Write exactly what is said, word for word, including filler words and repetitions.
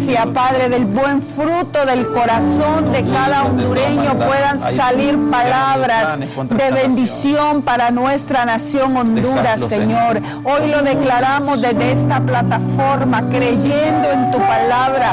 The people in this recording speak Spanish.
gracia, Padre, del buen fruto del corazón de cada hondureño puedan salir palabras de bendición para nuestra nación Honduras, Señor. Hoy lo declaramos desde esta plataforma, creyendo en tu palabra,